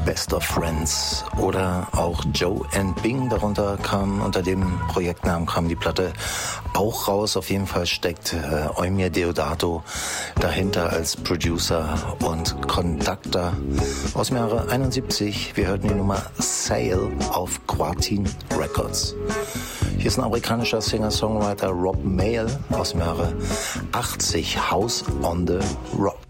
Best of Friends oder auch Joe and Bing, darunter kam, unter dem Projektnamen kam die Platte auch raus. Auf jeden Fall steckt Eumir Deodato dahinter als Producer und Conductor aus dem Jahre 71. Wir hörten die Nummer Sail auf Quartin Records. Hier ist ein amerikanischer Singer-Songwriter Rob Mayall aus dem Jahre 80, House on the Rock.